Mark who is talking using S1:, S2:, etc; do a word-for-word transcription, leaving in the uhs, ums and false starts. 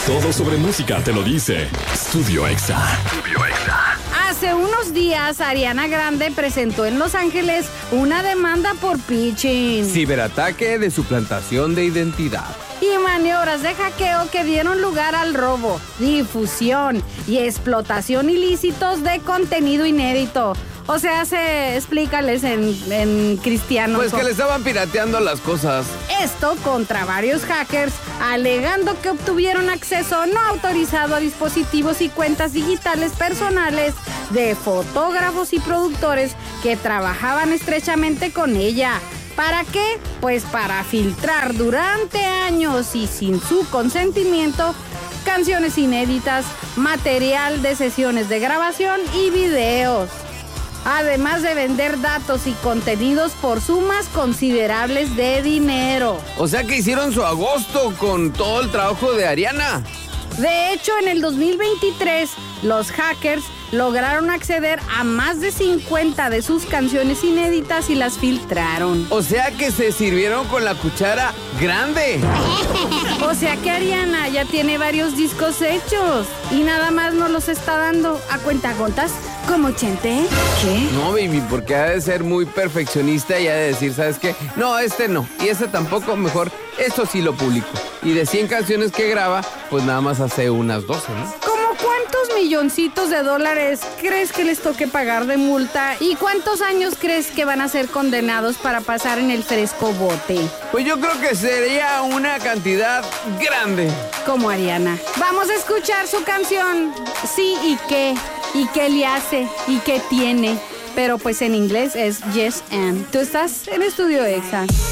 S1: Todo sobre música te lo dice Estudio Exa. Estudio Exa.
S2: Hace unos días, Ariana Grande presentó en Los Ángeles una demanda por phishing,
S3: ciberataque de suplantación de identidad
S2: y maniobras de hackeo que dieron lugar al robo, difusión y explotación ilícitos de contenido inédito. O sea, se explícales en, en cristiano.
S3: Pues que le estaban pirateando las cosas.
S2: Esto contra varios hackers, alegando que obtuvieron acceso no autorizado a dispositivos y cuentas digitales personales de fotógrafos y productores que trabajaban estrechamente con ella. ¿Para qué? Pues para filtrar durante años y sin su consentimiento canciones inéditas, material de sesiones de grabación y videos. Además de vender datos y contenidos por sumas considerables de dinero.
S3: O sea que hicieron su agosto con todo el trabajo de Ariana.
S2: De hecho, en el dos mil veintitrés, los hackers lograron acceder a más de cincuenta de sus canciones inéditas y las filtraron.
S3: O sea que se sirvieron con la cuchara grande.
S2: O sea que Ariana ya tiene varios discos hechos y nada más nos los está dando a cuentagotas como Chente. ¿Qué?
S3: No, baby, porque ha de ser muy perfeccionista y ha de decir, ¿sabes qué? No, este no, y este tampoco, mejor esto sí lo publico. Y de cien canciones que graba, pues nada más hace unas doce, ¿no?
S2: ¿Cómo cuántos milloncitos de dólares crees que les toque pagar de multa? ¿Y cuántos años crees que van a ser condenados para pasar en el fresco bote?
S3: Pues yo creo que sería una cantidad grande.
S2: Como Ariana. Vamos a escuchar su canción. Sí y qué. ¿Y qué le hace? ¿Y qué tiene? Pero pues en inglés es Yes and. Tú estás en Estudio Exa.